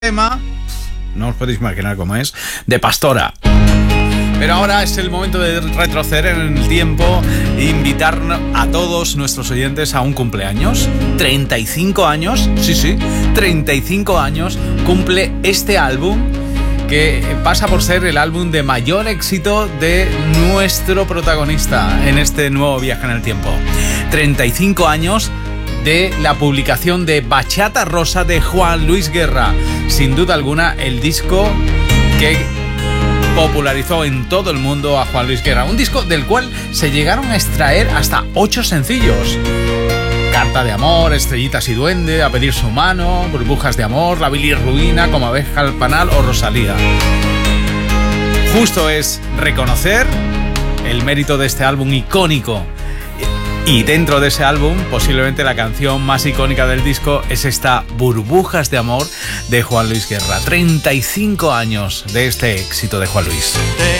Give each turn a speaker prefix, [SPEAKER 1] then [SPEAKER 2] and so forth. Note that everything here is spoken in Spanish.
[SPEAKER 1] tema, no os podéis imaginar cómo es, de Pastora. Pero ahora es el momento de retroceder en el tiempo e invitar a todos nuestros oyentes a un cumpleaños. 35 años, sí, 35 años cumple este álbum, que pasa por ser el álbum de mayor éxito de nuestro protagonista en este nuevo viaje en el tiempo. 35 años de la publicación de Bachata Rosa de Juan Luis Guerra. Sin duda alguna, el disco que popularizó en todo el mundo a Juan Luis Guerra. Un disco del cual se llegaron a extraer hasta 8 sencillos. Carta de amor, Estrellitas y duende, A pedir su mano, Burbujas de amor, La bilirruina, Como abeja al panal o Rosalía. Justo es reconocer el mérito de este álbum icónico. Y dentro de ese álbum, posiblemente la canción más icónica del disco es esta Burbujas de amor de Juan Luis Guerra. 35 años de este éxito de Juan Luis.